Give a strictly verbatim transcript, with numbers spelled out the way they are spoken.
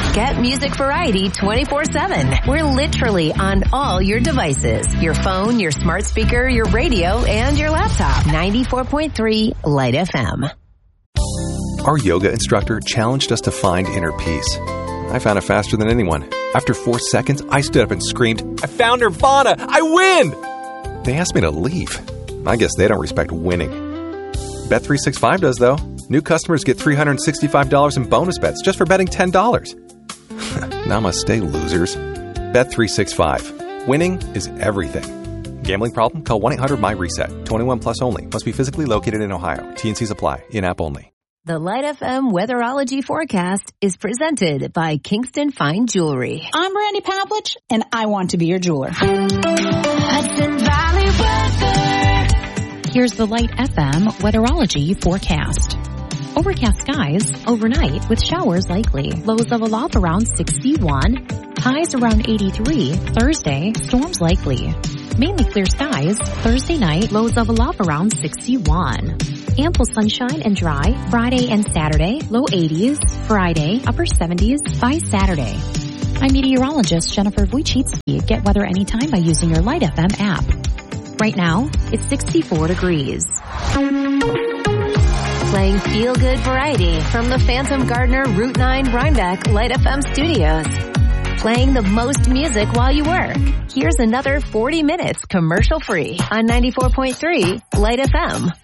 Get music variety twenty-four seven. We're literally on all your devices. Your phone, your smart speaker, your radio, and your laptop. ninety-four point three Light F M. Our yoga instructor challenged us to find inner peace. I found it faster than anyone. After four seconds, I stood up and screamed, "I found Nirvana! I win!" They asked me to leave. I guess they don't respect winning. Bet three sixty-five does, though. New customers get three hundred sixty-five dollars in bonus bets just for betting ten dollars. Namaste, losers. Bet three sixty-five. Winning is everything. Gambling problem? Call one eight hundred M Y reset. twenty-one plus only. Must be physically located in Ohio. T and Cs apply. In-app only. The Light F M Weatherology forecast is presented by Kingston Fine Jewelry. I'm Brandy Pavlich, and I want to be your jeweler. Hudson Valley weather. Here's the Light F M Weatherology forecast. Overcast skies overnight with showers likely. Lows of a low around sixty-one. Highs around eighty-three. Thursday, storms likely. Mainly clear skies. Thursday night, lows of a low around sixty-one. Ample sunshine and dry Friday and Saturday, low eighties. Friday, upper seventies by Saturday. I'm meteorologist Jennifer Wojcicki. Get weather anytime by using your Light F M app. Right now, it's sixty-four degrees. Playing feel-good variety from the Phantom Gardener Route nine Rhinebeck Light F M studios. Playing the most music while you work. Here's another forty minutes commercial-free on ninety-four point three Light F M.